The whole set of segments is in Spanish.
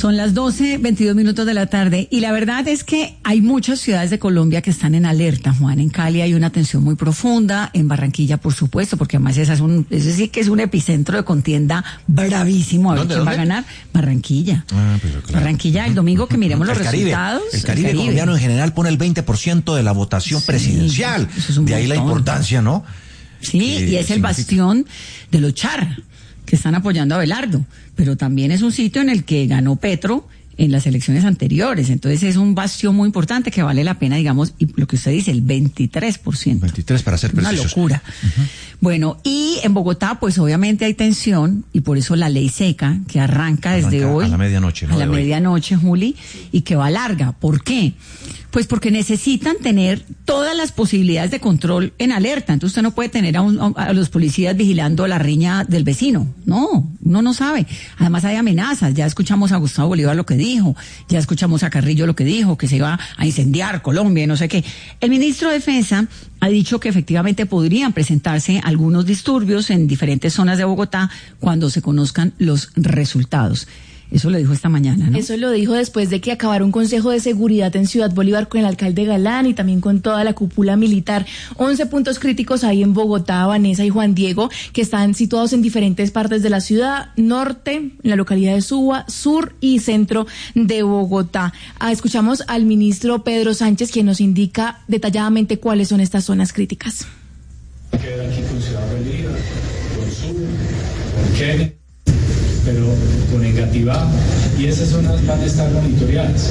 Son las 12:22 de la tarde y la verdad es que hay muchas ciudades de Colombia que están en alerta, Juan. En Cali hay una tensión muy profunda, en Barranquilla, por supuesto, porque además ese sí que es un epicentro de contienda bravísimo. A ver quién va a ganar. Barranquilla. Pero claro. Barranquilla, el domingo que miremos los resultados. El Caribe colombiano en general pone el 20% de la votación presidencial. De ahí la importancia, ¿no? Sí, y es el bastión de los Char, que están apoyando a Abelardo, pero también es un sitio en el que ganó Petro en las elecciones anteriores, entonces es un bastión muy importante que vale la pena, digamos, y lo que usted dice, el 23%. 23 para ser precisos. Una locura. Bueno, y en Bogotá, pues obviamente hay tensión, y por eso la ley seca, que arranca desde hoy. A la medianoche, ¿no? A la medianoche, Juli, y que va larga. ¿Por qué? Pues porque necesitan tener todas las posibilidades de control en alerta. Entonces usted no puede tener a los policías vigilando la riña del vecino. No, uno no sabe. Además hay amenazas. Ya escuchamos a Gustavo Bolívar lo que dijo. Ya escuchamos a Carrillo lo que dijo, que se iba a incendiar Colombia y no sé qué. El ministro de Defensa ha dicho que efectivamente podrían presentarse algunos disturbios en diferentes zonas de Bogotá cuando se conozcan los resultados. Eso lo dijo esta mañana, ¿no? Eso lo dijo después de que acabara un consejo de seguridad en Ciudad Bolívar con el alcalde Galán y también con toda la cúpula militar. 11 puntos críticos hay en Bogotá, Vanessa y Juan Diego, que están situados en diferentes partes de la ciudad, norte, en la localidad de Suba, sur y centro de Bogotá. Escuchamos al ministro Pedro Sánchez, quien nos indica detalladamente cuáles son estas zonas críticas. Queda aquí con Ciudad Bolívar, con Suba, con Kennedy, pero con Engativá, y esas zonas van a estar monitoreadas.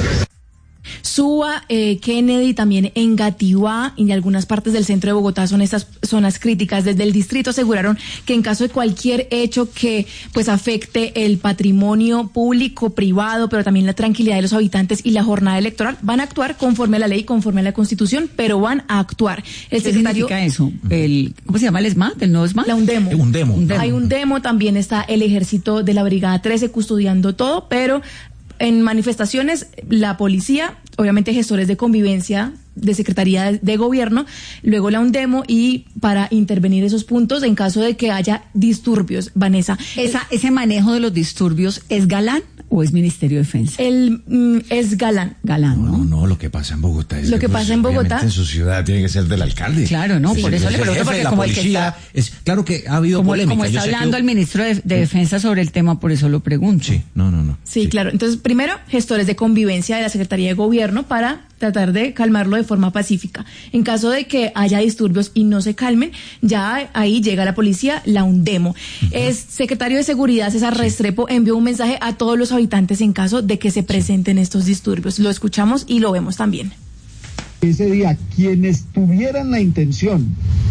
Suba, Kennedy, también Engativá y algunas partes del centro de Bogotá son estas zonas críticas. Desde el distrito aseguraron que en caso de cualquier hecho que pues afecte el patrimonio público, privado, pero también la tranquilidad de los habitantes y la jornada electoral, van a actuar conforme a la ley, conforme a la Constitución, pero van a actuar. El ¿Qué secretario, significa eso? ¿Cómo se llama el SMAT? ¿El nuevo SMAT? La UNDEMO. Hay un demo, también está el ejército de la Brigada 13 custodiando todo, pero en manifestaciones, la policía, obviamente gestores de convivencia, de Secretaría de Gobierno, luego la UNDEMO y para intervenir esos puntos en caso de que haya disturbios, Vanessa. ¿Ese manejo de los disturbios es Galán o es Ministerio de Defensa? Es Galán. Galán, ¿no? Lo que pasa en Bogotá es lo que pasa en Bogotá en su ciudad tiene que ser del alcalde. Claro, no, sí, por eso le pregunto, porque la como policía, el que está, claro que ha habido polémica. Como está hablando el ministro de Defensa sobre el tema, por eso lo pregunto. Sí, no. Sí, claro. Entonces, primero, gestores de convivencia de la Secretaría de Gobierno para tratar de calmarlo de forma pacífica. En caso de que haya disturbios y no se calmen, ya ahí llega la policía, la UNDEMO. Secretario de Seguridad César Restrepo envió un mensaje a todos los habitantes en caso de que se presenten estos disturbios. Lo escuchamos y lo vemos también. Ese día, quienes tuvieran la intención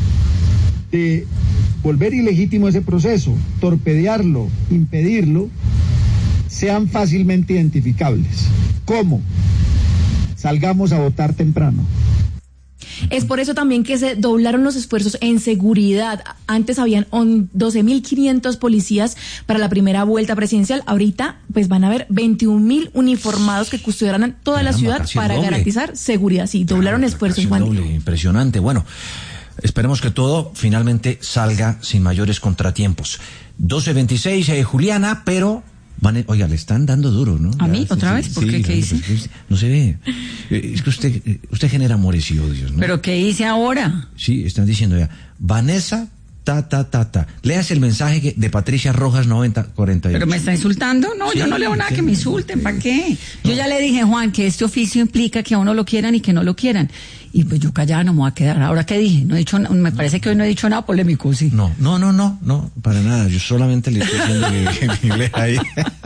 de volver ilegítimo ese proceso, torpedearlo, impedirlo, sean fácilmente identificables. ¿Cómo? Salgamos a votar temprano. Es por eso también que se doblaron los esfuerzos en seguridad. Antes habían 12.500 policías para la primera vuelta presidencial. Ahorita pues van a haber 21.000 uniformados que custodiarán toda la ciudad para garantizar seguridad. Sí, doblaron esfuerzos, Juan. Impresionante. Bueno, esperemos que todo finalmente salga sin mayores contratiempos. 12:26, Juliana, pero... Oiga, le están dando duro, ¿no? ¿A mí? ¿Otra vez? ¿Por qué? ¿Qué hice? No se ve. Es que usted genera amores y odios, ¿no? ¿Pero qué hice ahora? Sí, están diciendo ya. Vanessa, Leas el mensaje de Patricia Rojas 9048. ¿Pero me está insultando? No, sí, yo no leo nada que me insulten. ¿Para qué? No. Yo ya le dije, Juan, que este oficio implica que a uno lo quieran y que no lo quieran. Y pues yo callada no me voy a quedar. ¿Ahora qué dije? No he dicho, me parece que hoy no he dicho nada polémico, ¿sí? No, para nada. Yo solamente le estoy diciendo que lea ahí.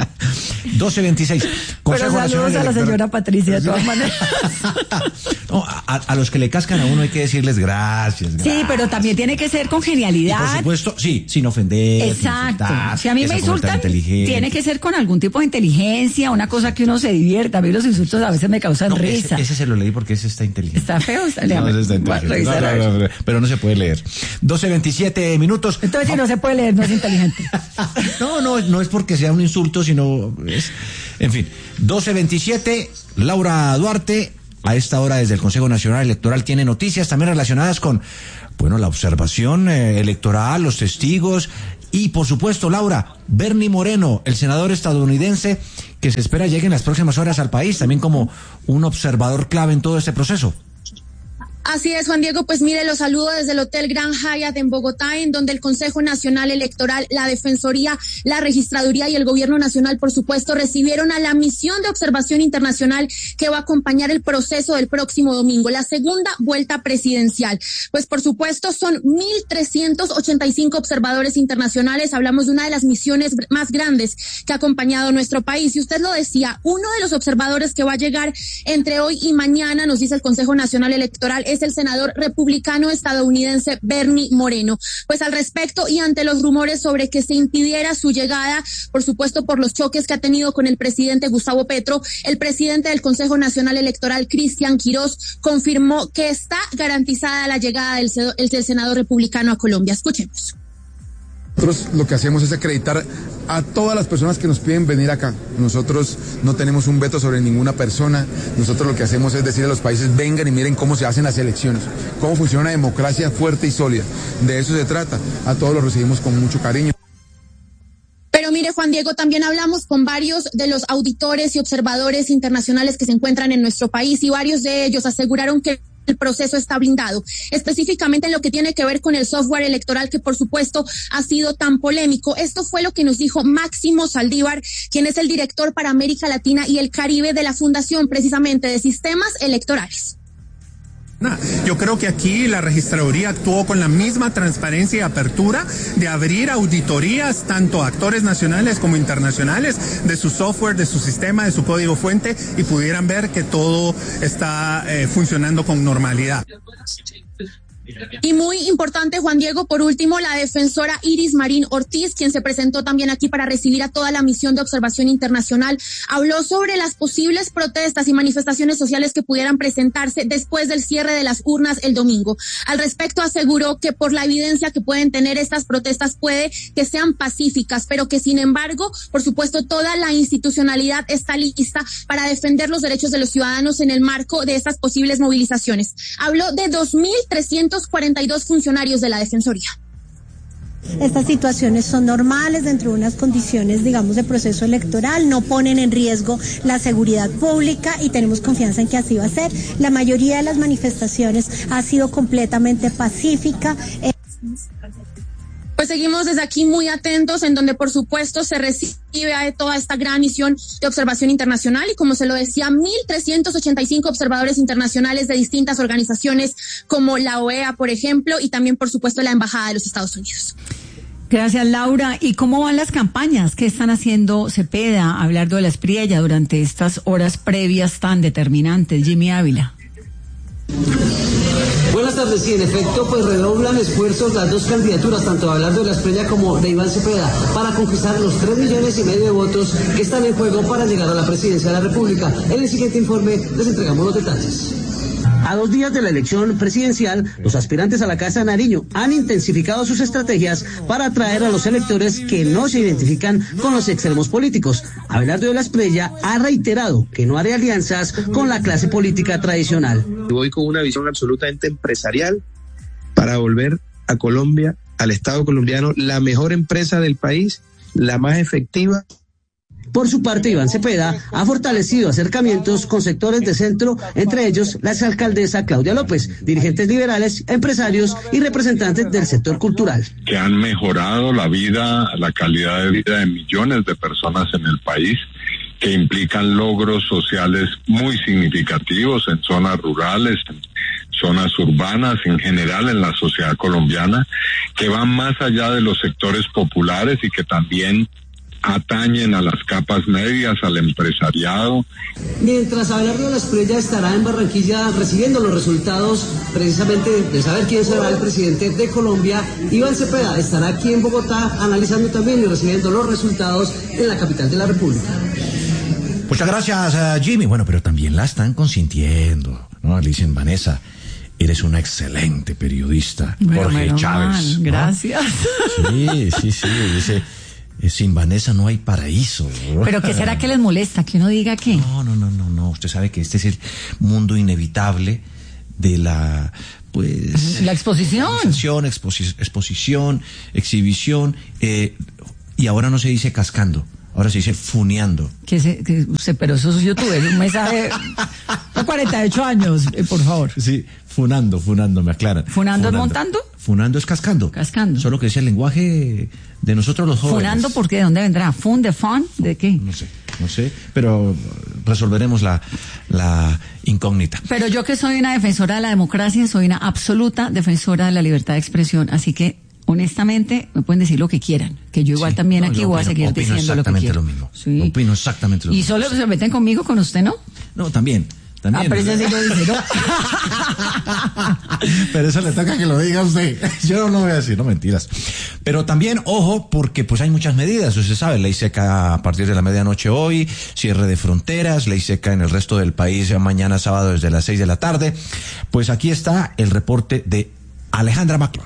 12:26. Pero saludos a la señora Patricia, de todas maneras. No, a los que le cascan a uno hay que decirles gracias. Sí, pero también tiene que ser con genialidad. Y por supuesto, sí, sin ofender. Exacto. Si a mí me insultan, tiene que ser con algún tipo de inteligencia, una cosa que uno se divierta. A mí los insultos a veces me causan risa. Ese se lo leí porque ese está inteligente. Está feo. No, está inteligente. No, pero no se puede leer. 12:27 minutos. Entonces, si no se puede leer, no es inteligente. No es porque sea un insulto, sino en fin. 12:27, Laura Duarte, a esta hora desde el Consejo Nacional Electoral, tiene noticias también relacionadas con, la observación electoral, los testigos, Y por supuesto, Laura, Bernie Moreno, el senador estadounidense que se espera llegue en las próximas horas al país, también como un observador clave en todo este proceso. Así es, Juan Diego, pues mire, los saludo desde el Hotel Grand Hyatt en Bogotá, en donde el Consejo Nacional Electoral, la Defensoría, la Registraduría y el Gobierno Nacional, por supuesto, recibieron a la misión de observación internacional que va a acompañar el proceso del próximo domingo, la segunda vuelta presidencial. Pues por supuesto son 1.385 observadores internacionales, hablamos de una de las misiones más grandes que ha acompañado nuestro país. Y usted lo decía, uno de los observadores que va a llegar entre hoy y mañana, nos dice el Consejo Nacional Electoral, es el senador republicano estadounidense Bernie Moreno. Pues al respecto y ante los rumores sobre que se impidiera su llegada, por supuesto por los choques que ha tenido con el presidente Gustavo Petro, el presidente del Consejo Nacional Electoral, Cristian Quirós, confirmó que está garantizada la llegada del senador republicano a Colombia. Escuchemos. Nosotros lo que hacemos es acreditar a todas las personas que nos piden venir acá. Nosotros no tenemos un veto sobre ninguna persona. Nosotros lo que hacemos es decir a los países, vengan y miren cómo se hacen las elecciones, cómo funciona una democracia fuerte y sólida. De eso se trata. A todos los recibimos con mucho cariño. Pero mire, Juan Diego, también hablamos con varios de los auditores y observadores internacionales que se encuentran en nuestro país y varios de ellos aseguraron que el proceso está blindado, específicamente en lo que tiene que ver con el software electoral que por supuesto ha sido tan polémico. Esto fue lo que nos dijo Máximo Saldívar, quien es el director para América Latina y el Caribe de la Fundación precisamente de Sistemas Electorales. Yo creo que aquí la registraduría actuó con la misma transparencia y apertura de abrir auditorías tanto a actores nacionales como internacionales de su software, de su sistema, de su código fuente y pudieran ver que todo está funcionando con normalidad. Y muy importante, Juan Diego, por último, la defensora Iris Marín Ortiz, quien se presentó también aquí para recibir a toda la misión de observación internacional, habló sobre las posibles protestas y manifestaciones sociales que pudieran presentarse después del cierre de las urnas el domingo. Al respecto, aseguró que por la evidencia que pueden tener estas protestas puede que sean pacíficas, pero que sin embargo, por supuesto, toda la institucionalidad está lista para defender los derechos de los ciudadanos en el marco de estas posibles movilizaciones. Habló de 2.342 funcionarios de la Defensoría. Estas situaciones son normales dentro de unas condiciones, digamos, de proceso electoral, no ponen en riesgo la seguridad pública y tenemos confianza en que así va a ser. La mayoría de las manifestaciones ha sido completamente pacífica. Pues seguimos desde aquí muy atentos, en donde por supuesto se recibe a toda esta gran misión de observación internacional y como se lo decía, 1.385 observadores internacionales de distintas organizaciones como la OEA, por ejemplo, y también por supuesto la Embajada de los Estados Unidos. Gracias, Laura. ¿Y cómo van las campañas? ¿Qué están haciendo Cepeda, Abelardo de la Espriella durante estas horas previas tan determinantes? Jimmy Ávila. Buenas tardes, sí, en efecto, pues redoblan esfuerzos las dos candidaturas, tanto de Abelardo de la Espriella como de Iván Cepeda, para conquistar los 3,5 millones de votos que están en juego para llegar a la presidencia de la República. En el siguiente informe les entregamos los detalles. A 2 días de la elección presidencial, los aspirantes a la Casa de Nariño han intensificado sus estrategias para atraer a los electores que no se identifican con los extremos políticos. Abelardo de la Espriella ha reiterado que no hará alianzas con la clase política tradicional. Voy con una visión absolutamente empresarial para volver a Colombia, al Estado colombiano, la mejor empresa del país, la más efectiva. Por su parte, Iván Cepeda ha fortalecido acercamientos con sectores de centro, entre ellos la exalcaldesa Claudia López, dirigentes liberales, empresarios y representantes del sector cultural. Que han mejorado la vida, la calidad de vida de millones de personas en el país, que implican logros sociales muy significativos en zonas rurales, en zonas urbanas, en general en la sociedad colombiana, que van más allá de los sectores populares y que también atañen a las capas medias, al empresariado. Mientras Abelardo de la Espriella estará en Barranquilla recibiendo los resultados precisamente de saber quién será el presidente de Colombia, Iván Cepeda estará aquí en Bogotá analizando también y recibiendo los resultados en la capital de la República. Muchas gracias, Jimmy. Bueno, pero también la están consintiendo, ¿no? Le dicen, Vanessa, eres una excelente periodista. Bueno, Jorge Chávez. ¿no? Gracias. Sí, dice, sin Vanessa no hay paraíso. ¿Pero qué será que les molesta? ¿Que uno diga qué? No. Usted sabe que este es el mundo inevitable de la pues la exposición, exposición, exhibición, y ahora no se dice cascando, ahora se dice funeando. Pero eso es youtuber, un mensaje de 48 años, por favor. Sí, funando, me aclaran. ¿Funando es montando? Funando es cascando. Cascando. Solo que es el lenguaje de nosotros los jóvenes. ¿Funando por qué? ¿De dónde vendrá? ¿Fun de fun? ¿De qué? No sé, pero resolveremos la incógnita. Pero yo que soy una defensora de la democracia, soy una absoluta defensora de la libertad de expresión, así que honestamente me pueden decir lo que quieran, que yo igual también aquí voy a seguir diciendo lo que quiero. Sí. Opino exactamente lo mismo. ¿Y solo se meten conmigo, con usted, no? No, también. Pero ese sí lo dice, ¿no? Pero eso le toca que lo diga usted. Yo no lo voy a decir, no mentiras. Pero también, ojo, porque pues hay muchas medidas. Usted sabe, ley seca a partir de la medianoche hoy, cierre de fronteras, ley seca en el resto del país mañana sábado desde las 6 de la tarde. Pues aquí está el reporte de Alejandra Maclón.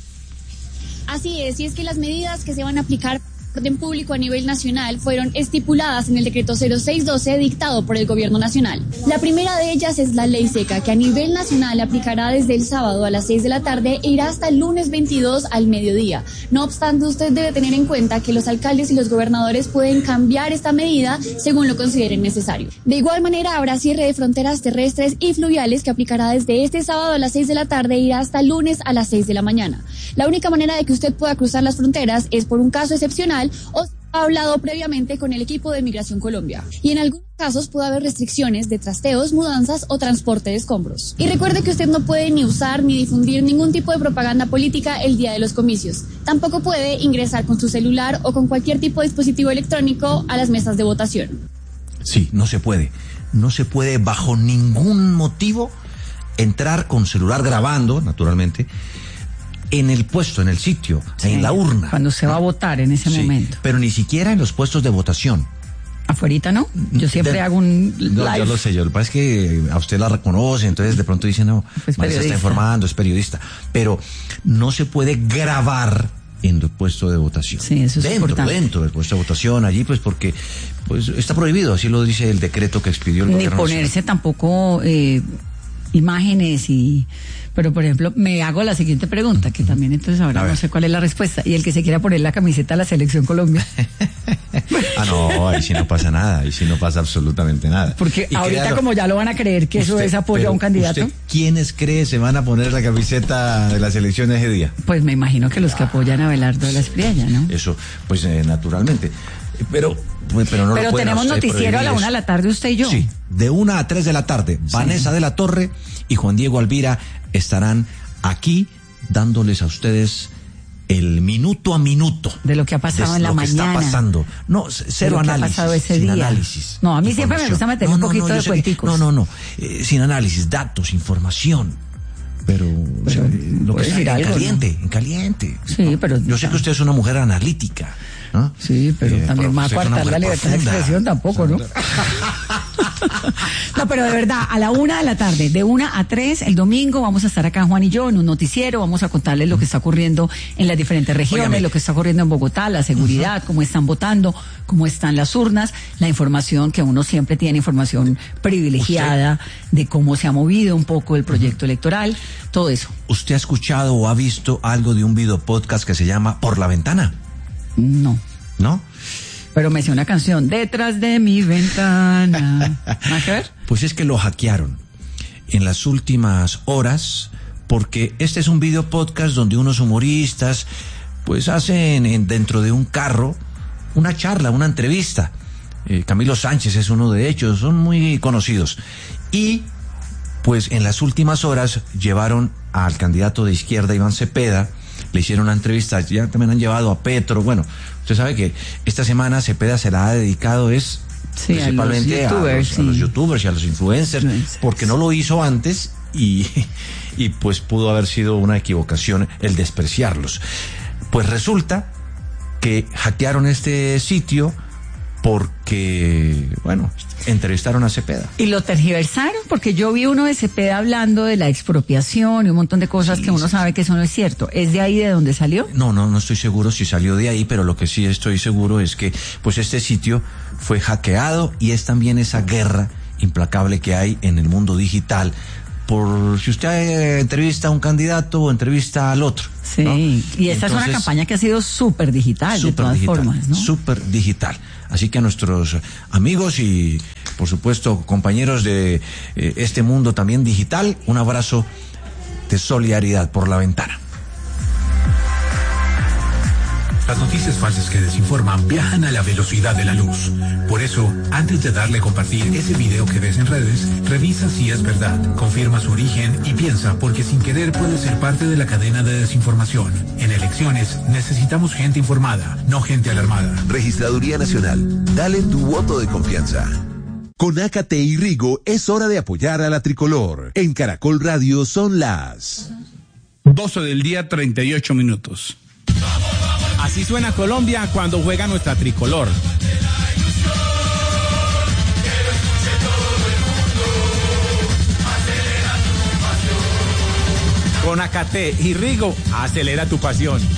Así es, y es que las medidas que se van a aplicar orden público a nivel nacional fueron estipuladas en el decreto 0612 dictado por el gobierno nacional. La primera de ellas es la ley seca, que a nivel nacional aplicará desde el sábado a las 6 de la tarde e irá hasta el lunes 22 al mediodía. No obstante, usted debe tener en cuenta que los alcaldes y los gobernadores pueden cambiar esta medida según lo consideren necesario. De igual manera, habrá cierre de fronteras terrestres y fluviales que aplicará desde este sábado a las 6 de la tarde e irá hasta el lunes a las 6 de la mañana. La única manera de que usted pueda cruzar las fronteras es por un caso excepcional o ha hablado previamente con el equipo de Migración Colombia. Y en algunos casos puede haber restricciones de trasteos, mudanzas o transporte de escombros. Y recuerde que usted no puede ni usar ni difundir ningún tipo de propaganda política el día de los comicios. Tampoco puede ingresar con su celular o con cualquier tipo de dispositivo electrónico a las mesas de votación. Sí, no se puede. No se puede bajo ningún motivo entrar con celular grabando, naturalmente, en el puesto, en el sitio, en la urna. Cuando se va a votar en ese momento. Pero ni siquiera en los puestos de votación. ¿Afuerita no? Yo siempre hago un live. No, yo lo sé, lo que pasa es que a usted la reconoce, entonces de pronto dice, no, se está informando, es periodista. Pero no se puede grabar en el puesto de votación. Sí, eso es importante. Dentro del puesto de votación, allí, pues porque pues está prohibido, así lo dice el decreto que expidió el gobierno nacional. Ni ponerse tampoco imágenes y... Pero, por ejemplo, me hago la siguiente pregunta, que también entonces ahora no sé cuál es la respuesta. Y el que se quiera poner la camiseta de la Selección Colombia. No, ahí sí no pasa nada, ahí sí no pasa absolutamente nada. Porque ahorita como ya lo van a creer que eso es apoyo a un candidato. ¿Quiénes cree se van a poner la camiseta de la selección ese día? Pues me imagino que los que apoyan a Abelardo de la Espriella, ¿no? Eso, pues naturalmente. Pero no lo tenemos noticiero a la 1 de la tarde usted y yo. Sí, de 1 a 3 de la tarde. Sí. Vanessa de la Torre y Juan Diego Alvira estarán aquí dándoles a ustedes el minuto a minuto de lo que ha pasado en la mañana. Lo que está pasando. No, cero análisis. Ha pasado ese sin día. Análisis. No, a mí siempre me gusta meter un poquito de cuenticos. No. Sin análisis, datos, información. Pero o sea, lo que está en caliente. Sí, pero yo sé que usted es una mujer analítica, ¿no? Sí, pero también más coartar la libertad de expresión tampoco, ¿no? No, pero de verdad, a la 1 de la tarde, de 1 a 3, el domingo, vamos a estar acá Juan y yo en un noticiero, vamos a contarles lo que está ocurriendo en las diferentes regiones, lo que está ocurriendo en Bogotá, la seguridad, cómo están votando, cómo están las urnas, la información que uno siempre tiene, información privilegiada de cómo se ha movido un poco el proyecto electoral, todo eso. ¿Usted ha escuchado o ha visto algo de un video podcast que se llama Por la Ventana? No. ¿No? Pero me hice una canción, Detrás de mi ventana. ¿Nada que ver? Pues es que lo hackearon en las últimas horas, porque este es un video podcast donde unos humoristas pues hacen dentro de un carro una charla, una entrevista. Camilo Sánchez es uno de ellos, son muy conocidos. Y pues en las últimas horas llevaron al candidato de izquierda, Iván Cepeda, le hicieron una entrevista, ya también han llevado a Petro. Bueno, usted sabe que esta semana Cepeda se la ha dedicado principalmente a los youtubers y a los influencers, porque no lo hizo antes y pues pudo haber sido una equivocación el despreciarlos. Pues resulta que hackearon este sitio porque, bueno, entrevistaron a Cepeda. Y lo tergiversaron, porque yo vi uno de Cepeda hablando de la expropiación y un montón de cosas que uno sabe que eso no es cierto. ¿Es de ahí de donde salió? No estoy seguro si salió de ahí, pero lo que sí estoy seguro es que pues este sitio fue hackeado y es también esa guerra implacable que hay en el mundo digital por si usted entrevista a un candidato o entrevista al otro. Sí, ¿no? y esta es una campaña que ha sido súper digital, de todas formas, ¿no? Súper digital. Así que a nuestros amigos y, por supuesto, compañeros de este mundo también digital, un abrazo de solidaridad por la ventana. Las noticias falsas que desinforman viajan a la velocidad de la luz. Por eso, antes de darle a compartir ese video que ves en redes, revisa si es verdad, confirma su origen y piensa, porque sin querer puede ser parte de la cadena de desinformación. En elecciones necesitamos gente informada, no gente alarmada. Registraduría Nacional, dale tu voto de confianza. Con Ácate y Rigo es hora de apoyar a la tricolor. En Caracol Radio son las 12 del día, 38 minutos. Así suena Colombia cuando juega nuestra tricolor. Con Ácate y Rigo, acelera tu pasión.